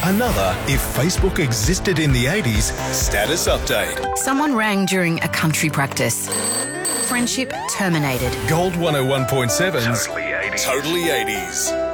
Another If Facebook Existed in the 80s status update. Someone rang during a country practice. Friendship terminated. Gold 101.7's Totally 80s.